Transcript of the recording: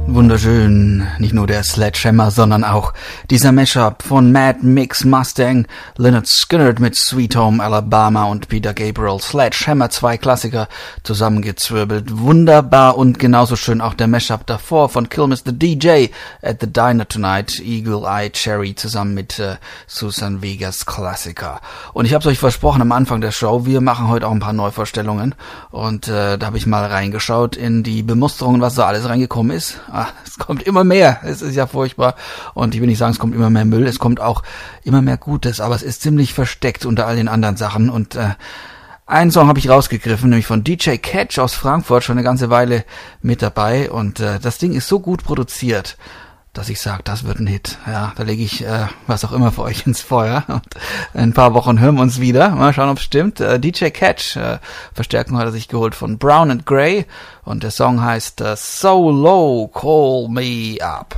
Wunderschön, nicht nur der Sledgehammer, sondern auch dieser Mashup von Mad Mix Mustang, Lynyrd Skynyrd mit Sweet Home Alabama und Peter Gabriel, Sledgehammer, zwei Klassiker zusammengezwirbelt, wunderbar, und genauso schön auch der Mashup davor von Kill Mr. DJ at the Diner Tonight, Eagle Eye Cherry zusammen mit Susan Vegas Klassiker. Und ich habe es euch versprochen am Anfang der Show, wir machen heute auch ein paar Neuvorstellungen, und da habe ich mal reingeschaut in die Bemusterungen, was da alles reingekommen ist. Es kommt immer mehr, es ist ja furchtbar, und ich will nicht sagen, es kommt immer mehr Müll, es kommt auch immer mehr Gutes, aber es ist ziemlich versteckt unter all den anderen Sachen, und einen Song habe ich rausgegriffen, nämlich von DJ Catch aus Frankfurt, schon eine ganze Weile mit dabei, und das Ding ist so gut produziert, dass ich sage, das wird ein Hit. Ja, da lege ich was auch immer für euch ins Feuer. Und in ein paar Wochen hören wir uns wieder. Mal schauen, ob es stimmt. DJ Catch, Verstärkung hat er sich geholt von Brown and Gray. Und der Song heißt So Low, Call Me Up.